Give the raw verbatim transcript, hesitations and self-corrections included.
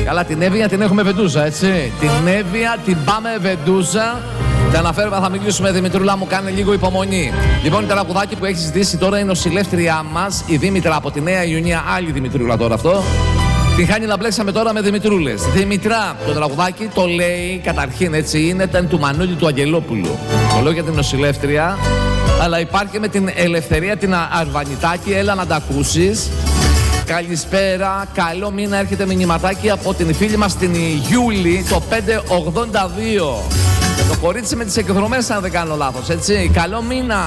Καλά, την Εύβοια την έχουμε Βεντούζα, έτσι. Την Εύβοια την πάμε Βεντούζα. Τα αναφέρουμε, θα μιλήσουμε. Δημητρούλα μου, κάνε λίγο υπομονή. Λοιπόν, η τραγουδάκι που έχει ζητήσει τώρα είναι νοσηλεύτριά μας, η Δήμητρα από τη Νέα Ιουνία. Άλλη Δημητρούλα τώρα αυτό. Την χάνει να μπλέξαμε τώρα με Δημητρούλες. Δημητρά, το τραγουδάκι το λέει καταρχήν, έτσι είναι, ήταν του Μανούλη του Αγγελόπουλου. Το λέω για την νοσηλεύτρια, αλλά υπάρχει με την Ελευθερία την Αρβανιτάκη. Έλα να τα ακούσεις. Καλησπέρα, καλό μήνα, έρχεται μηνυματάκι από την φίλη μας την Γιούλη, το πέντε ογδόντα δύο. Το κορίτσι με τις εκδρομές, αν δεν κάνω λάθος, έτσι. Καλό μήνα.